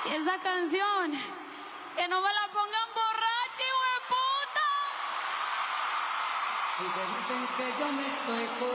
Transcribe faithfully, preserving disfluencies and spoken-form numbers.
Y esa canción, que no me la pongan borracha, hijo de puta. Si te dicen que yo me estoy